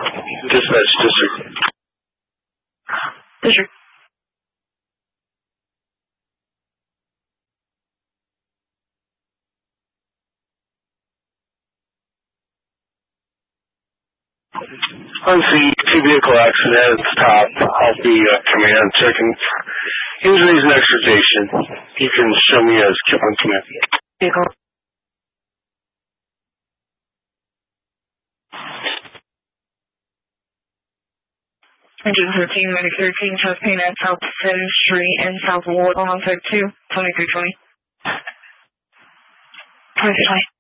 Dispatch district. District. On scene, two-vehicle accident, stop. I'll be command checking injuries and extrication. You can show me as Kipling command. Vehicle. Engine 13, Medic 13, chest pain at South Sin Street and South Ward, alongside 2, 2320. 2320.